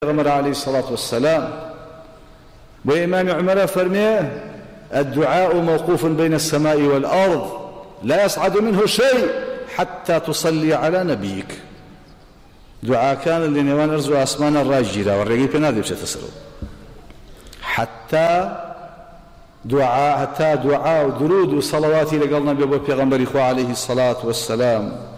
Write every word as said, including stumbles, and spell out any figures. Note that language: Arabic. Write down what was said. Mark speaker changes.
Speaker 1: عمر عليه الصلاة والسلام وإمام عمر فرميه الدعاء موقوف بين السماء والأرض لا يصعد منه شيء حتى تصلي على نبيك. دعاء كان اللي نوان أرزو أسمان الراجرة والرقيب نادي بشتسروا حتى دعاء حتى دعاء درود وصلوات لقلنا بأبو بيغمبر عليه الصلاة والسلام.